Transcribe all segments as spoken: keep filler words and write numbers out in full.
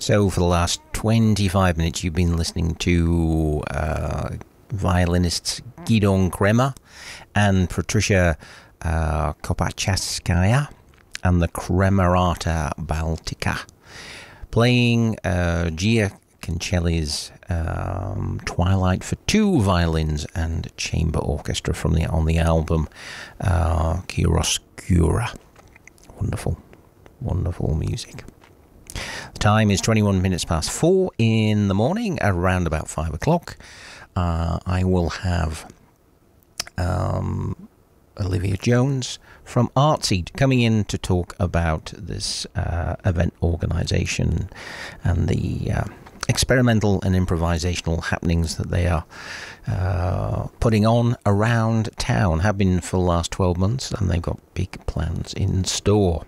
So for the last twenty-five minutes, you've been listening to uh, violinists Gidon Kremer and Patricia uh, Kopachaskaya and the Kremerata Baltica, playing uh, Gia Cancelli's um, Twilight for two violins and chamber orchestra from the on the album uh, Chiaroscura. Wonderful, wonderful music. The time is twenty-one minutes past four in the morning, around about five o'clock. Uh, I will have um, Olivia Jones from Artseed coming in to talk about this uh, event organisation and the uh, experimental and improvisational happenings that they are uh, putting on around town, have been for the last twelve months, and they've got big plans in store.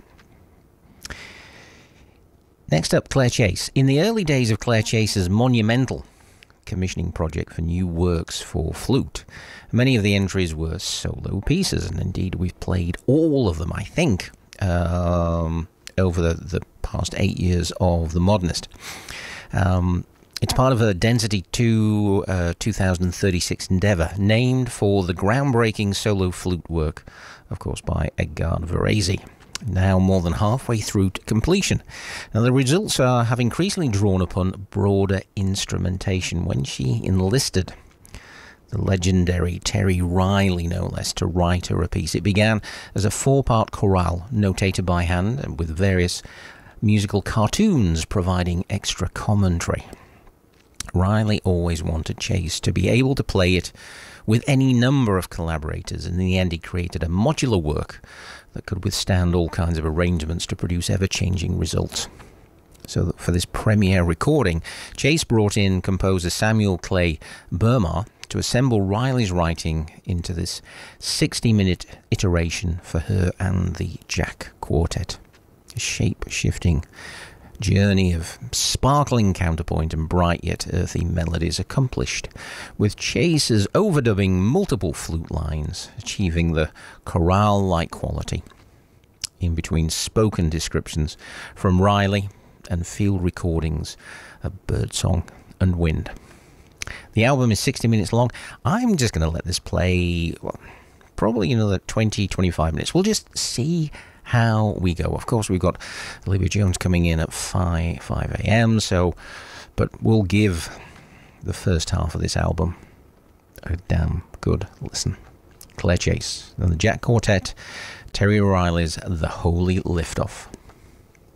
Next up, Claire Chase. In the early days of Claire Chase's monumental commissioning project for new works for flute, many of the entries were solo pieces, and indeed we've played all of them, I think, um, over the, the past eight years of The Modernist. Um, it's part of a Density two uh, two thousand thirty-six endeavour, named for the groundbreaking solo flute work, of course, by Edgard Varese, now more than halfway through to completion. Now, the results are, have increasingly drawn upon broader instrumentation when she enlisted the legendary Terry Riley, no less, to write her a piece. It began as a four-part chorale, notated by hand, and with various musical cartoons providing extra commentary. Riley always wanted Chase to be able to play it with any number of collaborators, and in the end he created a modular work that could withstand all kinds of arrangements to produce ever-changing results. So that for this premiere recording, Chase brought in composer Samuel Clay Burmar to assemble Riley's writing into this sixty-minute iteration for her and the Jack Quartet. A shape-shifting journey of sparkling counterpoint and bright yet earthy melodies, accomplished with Chase's overdubbing multiple flute lines, achieving the chorale-like quality in between spoken descriptions from Riley and field recordings of birdsong and wind. The album is sixty minutes long. I'm just going to let this play, well, probably another twenty, twenty-five minutes. We'll just see how we go. Of course, we've got Olivia Jones coming in at five a.m. So, but we'll give the first half of this album a damn good listen. Claire Chase and the Jack Quartet, Terry Riley's The Holy Liftoff.